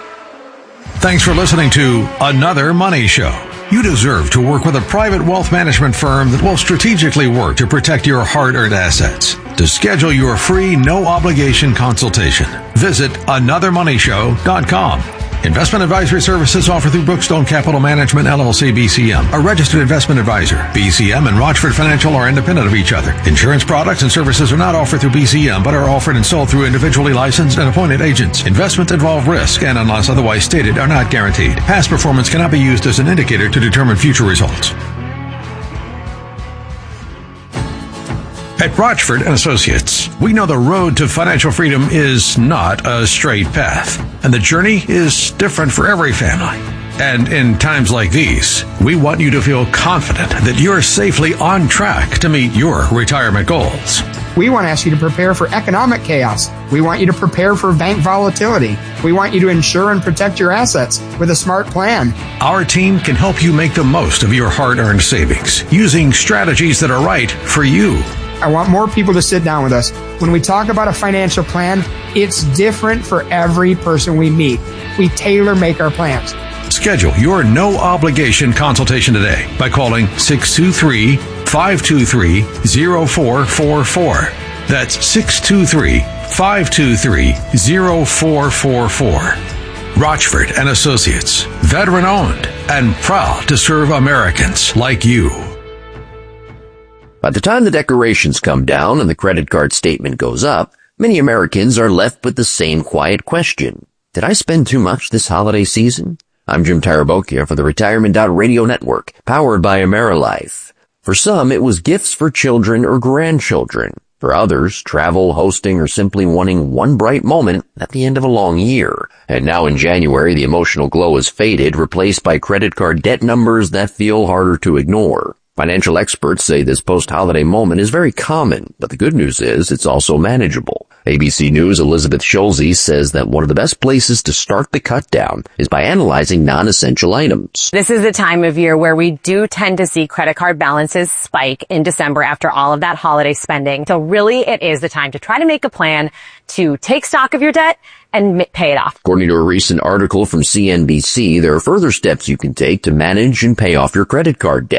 Thanks for listening to Another Money Show. You deserve to work with a private wealth management firm that will strategically work to protect your hard-earned assets. To schedule your free, no-obligation consultation, visit another money show dot com. Investment advisory services offered through Brookstone Capital Management, L L C, B C M, a registered investment advisor. B C M and Rochford Financial are independent of each other. Insurance products and services are not offered through B C M, but are offered and sold through individually licensed and appointed agents. Investments involve risk and, unless otherwise stated, are not guaranteed. Past performance cannot be used as an indicator to determine future results. At Rochford and Associates, we know the road to financial freedom is not a straight path, and the journey is different for every family. And in times like these, we want you to feel confident that you're safely on track to meet your retirement goals. We want to ask you to prepare for economic chaos. We want you to prepare for bank volatility. We want you to insure and protect your assets with a smart plan. Our team can help you make the most of your hard-earned savings using strategies that are right for you. I want more people to sit down with us. When we talk about a financial plan, it's different for every person we meet. We tailor make our plans. Schedule your no-obligation consultation today by calling six two three, five two three, zero four four four. That's six two three, five two three, zero four four four. Rochford and Associates, veteran-owned and proud to serve Americans like you. By the time the decorations come down and the credit card statement goes up, many Americans are left with the same quiet question. Did I spend too much this holiday season? I'm Jim Tarabokia for the Retirement Radio Network, powered by AmeriLife. For some, it was gifts for children or grandchildren. For others, travel, hosting, or simply wanting one bright moment at the end of a long year. And now in January, the emotional glow has faded, replaced by credit card debt numbers that feel harder to ignore. Financial experts say this post-holiday moment is very common, but the good news is it's also manageable. A B C News' Elizabeth Schulze says that one of the best places to start the cut down is by analyzing non-essential items. This is the time of year where we do tend to see credit card balances spike in December after all of that holiday spending. So really, it is the time to try to make a plan to take stock of your debt and pay it off. According to a recent article from C N B C, there are further steps you can take to manage and pay off your credit card debt.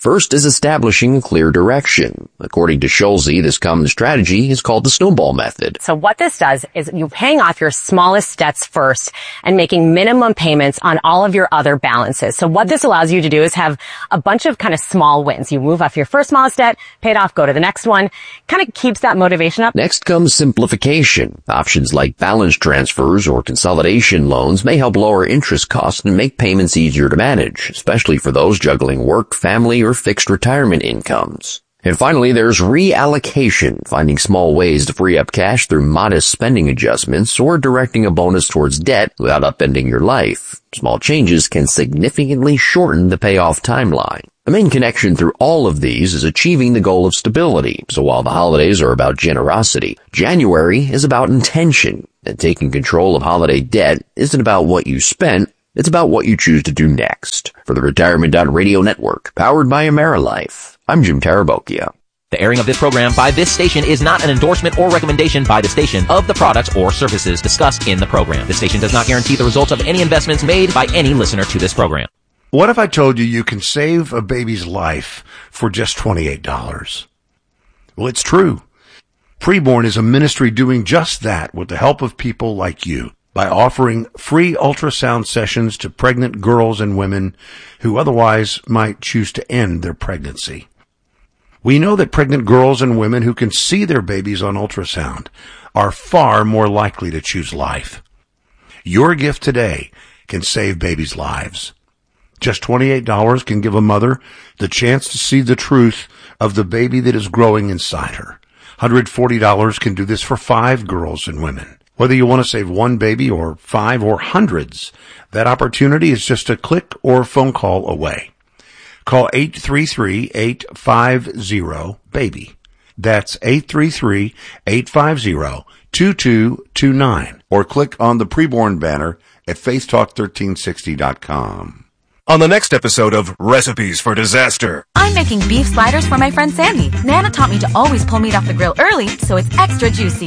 First is establishing a clear direction. According to Schulze, this common strategy is called the snowball method. So what this does is you're paying off your smallest debts first and making minimum payments on all of your other balances. So what this allows you to do is have a bunch of kind of small wins. You move off your first smallest debt, pay it off, go to the next one. Kind of keeps that motivation up. Next comes simplification. Options like balance transfers or consolidation loans may help lower interest costs and make payments easier to manage, especially for those juggling work, family, or fixed retirement incomes. And finally, there's reallocation, finding small ways to free up cash through modest spending adjustments or directing a bonus towards debt without upending your life. Small changes can significantly shorten the payoff timeline. The main connection through all of these is achieving the goal of stability. So while the holidays are about generosity, January is about intention, and taking control of holiday debt isn't about what you spent. It's about what you choose to do next. For the Retirement Radio Network, powered by AmeriLife, I'm Jim Tarabokia. The airing of this program by this station is not an endorsement or recommendation by the station of the products or services discussed in the program. The station does not guarantee the results of any investments made by any listener to this program. What if I told you you can save a baby's life for just twenty-eight dollars? Well, it's true. Preborn is a ministry doing just that with the help of people like you, by offering free ultrasound sessions to pregnant girls and women who otherwise might choose to end their pregnancy. We know that pregnant girls and women who can see their babies on ultrasound are far more likely to choose life. Your gift today can save babies' lives. Just twenty-eight dollars can give a mother the chance to see the truth of the baby that is growing inside her. one hundred forty dollars can do this for five girls and women. Whether you want to save one baby or five or hundreds, that opportunity is just a click or phone call away. Call eight three three, eight five zero, BABY. That's eight three three, eight five zero, two two two nine. Or click on the Preborn banner at faith talk thirteen sixty dot com. On the next episode of Recipes for Disaster. I'm making beef sliders for my friend Sandy. Nana taught me to always pull meat off the grill early so it's extra juicy.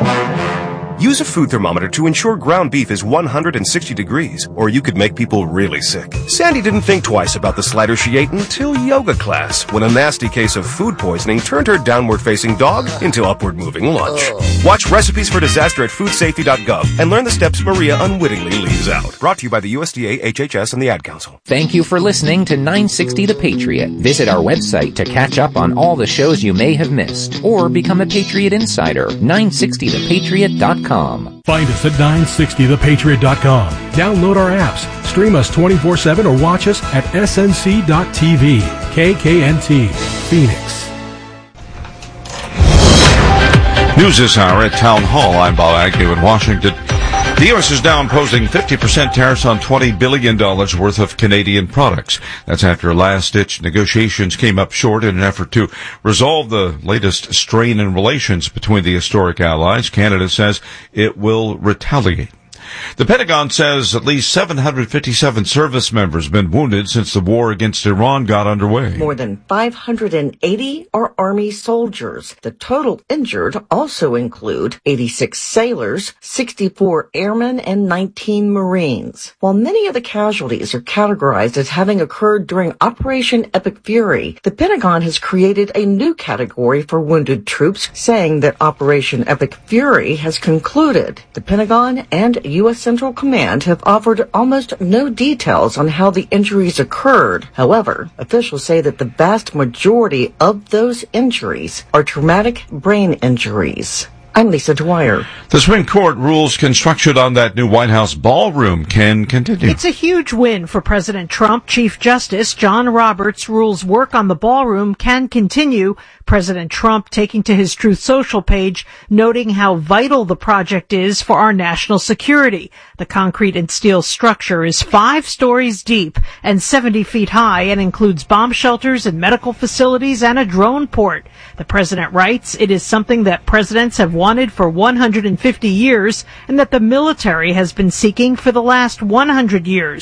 Use a food thermometer to ensure ground beef is one hundred sixty degrees, or you could make people really sick. Sandy didn't think twice about the slider she ate until yoga class, when a nasty case of food poisoning turned her downward-facing dog into upward-moving lunch. Oh. Watch Recipes for Disaster at food safety dot gov and learn the steps Maria unwittingly leaves out. Brought to you by the U S D A, H H S, and the Ad Council. Thank you for listening to nine sixty The Patriot. Visit our website to catch up on all the shows you may have missed, or become a Patriot Insider. nine sixty the patriot dot com. Find us at nine sixty the patriot dot com. Download our apps, stream us twenty-four seven, or watch us at S N C dot T V. K K N T, Phoenix. News this hour at Town Hall. I'm Bob Agnew in Washington. The U S is now imposing fifty percent tariffs on twenty billion dollars worth of Canadian products. That's after last-ditch negotiations came up short in an effort to resolve the latest strain in relations between the historic allies. Canada says it will retaliate. The Pentagon says at least seven hundred fifty-seven service members have been wounded since the war against Iran got underway. More than five hundred eighty are Army soldiers. The total injured also include eighty-six sailors, sixty-four airmen, and nineteen Marines. While many of the casualties are categorized as having occurred during Operation Epic Fury, the Pentagon has created a new category for wounded troops, saying that Operation Epic Fury has concluded. The Pentagon and U S Central Command have offered almost no details on how the injuries occurred. However, officials say that the vast majority of those injuries are traumatic brain injuries. I'm Lisa Dwyer. The Supreme Court rules construction on that new White House ballroom can continue. It's a huge win for President Trump. Chief Justice John Roberts rules work on the ballroom can continue. President Trump taking to his Truth Social page, noting how vital the project is for our national security. The concrete and steel structure is five stories deep and seventy feet high and includes bomb shelters and medical facilities and a drone port. The president writes, it is something that presidents have wanted for one hundred fifty years and that the military has been seeking for the last one hundred years.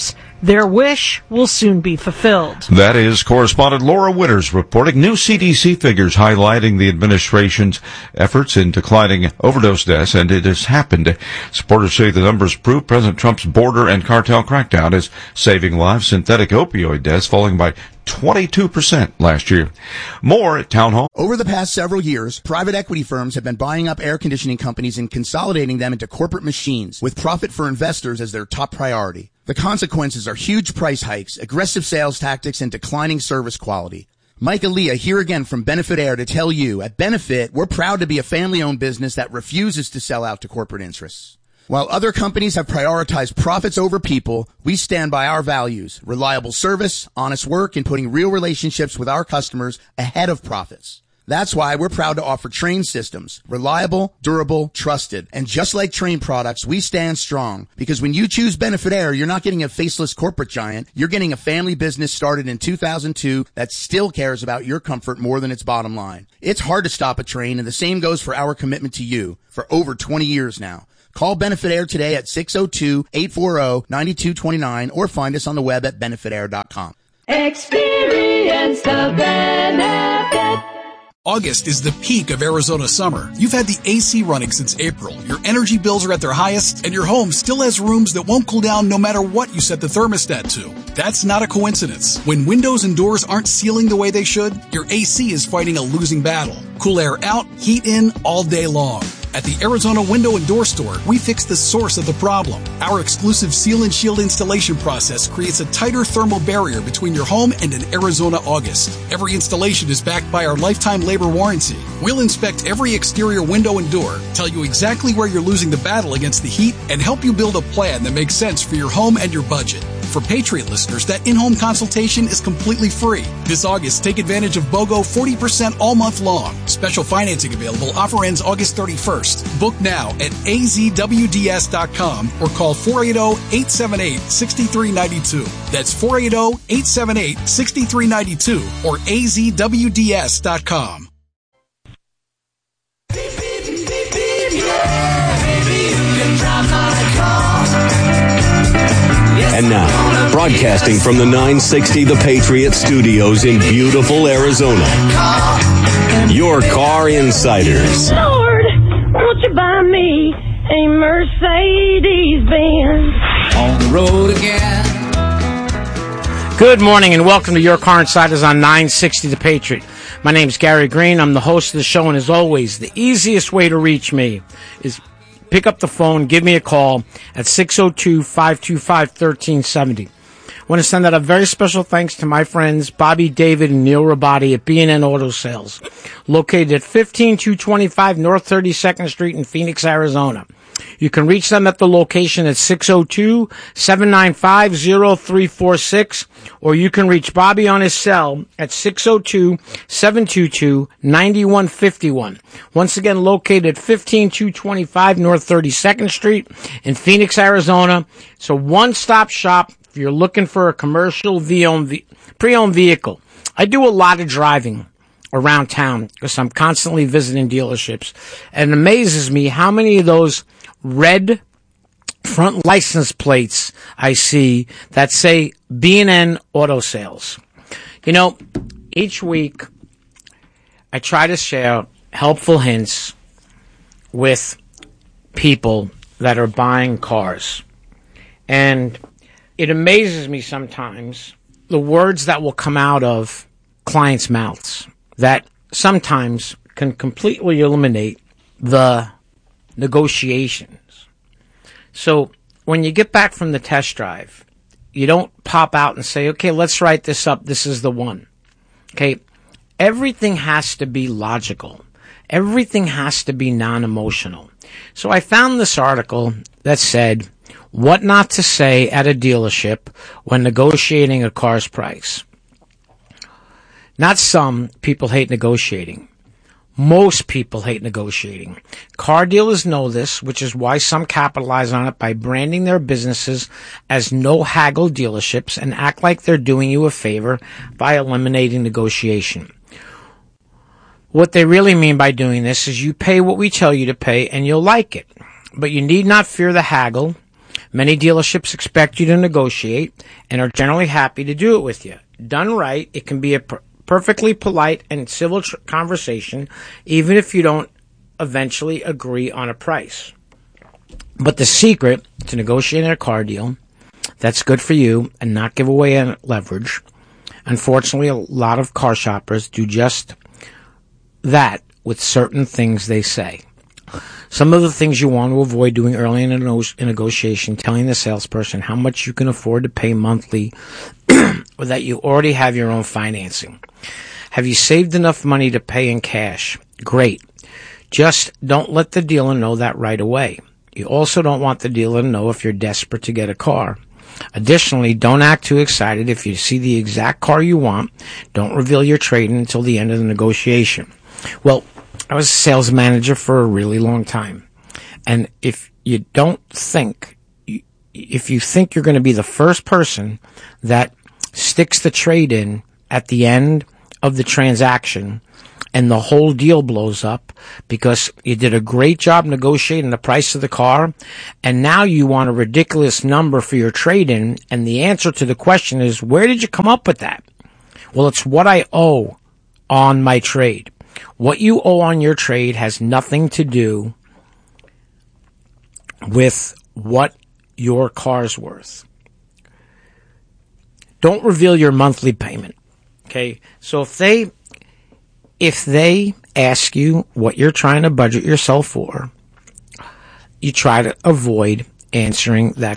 Their wish will soon be fulfilled. That is correspondent Laura Winters reporting. New C D C figures highlighting the administration's efforts in declining overdose deaths, and it has happened. Supporters say the numbers prove President Trump's border and cartel crackdown is saving lives. Synthetic opioid deaths falling by twenty-two percent last year. More at Town Hall. Over the past several years, private equity firms have been buying up air conditioning companies and consolidating them into corporate machines, with profit for investors as their top priority. The consequences are huge price hikes, aggressive sales tactics, and declining service quality. Mike Aaliyah here again from Benefit Air to tell you, at Benefit, we're proud to be a family-owned business that refuses to sell out to corporate interests. While other companies have prioritized profits over people, we stand by our values: reliable service, honest work, and putting real relationships with our customers ahead of profits. That's why we're proud to offer Trane systems. Reliable, durable, trusted. And just like Trane products, we stand strong. Because when you choose Benefit Air, you're not getting a faceless corporate giant. You're getting a family business started in two thousand two that still cares about your comfort more than its bottom line. It's hard to stop a Trane, and the same goes for our commitment to you for over twenty years now. Call Benefit Air today at six oh two, eight four oh, nine two two nine or find us on the web at benefit air dot com. Experience the benefit. August is the peak of Arizona summer. You've had the A C running since April. Your energy bills are at their highest, and your home still has rooms that won't cool down no matter what you set the thermostat to. That's not a coincidence. When windows and doors aren't sealing the way they should, your A C is fighting a losing battle. Cool air out, heat in all day long. At the Arizona Window and Door Store, we fix the source of the problem. Our exclusive Seal and Shield installation process creates a tighter thermal barrier between your home and an Arizona August. Every installation is backed by our lifetime labor warranty. We'll inspect every exterior window and door, tell you exactly where you're losing the battle against the heat, and help you build a plan that makes sense for your home and your budget. For Patriot listeners, that in-home consultation is completely free. This August, take advantage of BOGO forty percent all month long. Special financing available. Offer ends August thirty-first. Book now at a z w d s dot com or call four eight zero, eight seven eight, six three nine two. That's four eight zero, eight seven eight, six three nine two or a z w d s dot com. And now, broadcasting from the nine sixty The Patriot Studios in beautiful Arizona, your Car Insiders. Lord, won't you buy me a Mercedes-Benz? On the road again. Good morning and welcome to Your Car Insiders on nine sixty The Patriot. My name is Gary Green. I'm the host of the show, and as always, the easiest way to reach me is pick up the phone, give me a call at six oh two, five two five, one three seven oh. I want to send out a very special thanks to my friends Bobby, David, and Neil Rabati at B and N Auto Sales, located at fifteen two twenty-five North thirty-second Street in Phoenix, Arizona. You can reach them at the location at six oh two, seven nine five, oh three four six, or you can reach Bobby on his cell at six oh two, seven two two, nine one five one. Once again, located at fifteen two twenty-five North thirty-second Street in Phoenix, Arizona. It's a one-stop shop if you're looking for a commercial pre-owned vehicle. I do a lot of driving around town because I'm constantly visiting dealerships, and it amazes me how many of those red front license plates I see that say B and N Auto Sales. You know, each week I try to share helpful hints with people that are buying cars, and it amazes me sometimes the words that will come out of clients' mouths that sometimes can completely eliminate the negotiations. So when you get back from the test drive, you don't pop out and say, okay, let's write this up. This is the one. Okay. Everything has to be logical. Everything has to be non-emotional. So I found this article that said what not to say at a dealership when negotiating a car's price. Not some people hate negotiating. Most people hate negotiating. Car dealers know this, which is why some capitalize on it by branding their businesses as no haggle dealerships and act like they're doing you a favor by eliminating negotiation. What they really mean by doing this is you pay what we tell you to pay and you'll like it. But you need not fear the haggle. Many dealerships expect you to negotiate and are generally happy to do it with you. Done right, it can be a per- perfectly polite and civil tr- conversation, even if you don't eventually agree on a price. But the secret to negotiating a car deal that's good for you and not give away any leverage, unfortunately, a lot of car shoppers do just that with certain things they say. Some of the things you want to avoid doing early in a, no- a negotiation, telling the salesperson how much you can afford to pay monthly or that you already have your own financing. Have you saved enough money to pay in cash? Great. Just don't let the dealer know that right away. You also don't want the dealer to know if you're desperate to get a car. Additionally, don't act too excited if you see the exact car you want. Don't reveal your trade-in until the end of the negotiation. Well, I was a sales manager for a really long time. And if you don't think, if you think you're going to be the first person that sticks the trade in at the end of the transaction and the whole deal blows up because you did a great job negotiating the price of the car and now you want a ridiculous number for your trade-in, and the answer to the question is, where did you come up with that? Well, it's what I owe on my trade. What you owe on your trade has nothing to do with what your car's worth. Don't reveal your monthly payment. Okay? So if they if they ask you what you're trying to budget yourself for, you try to avoid answering that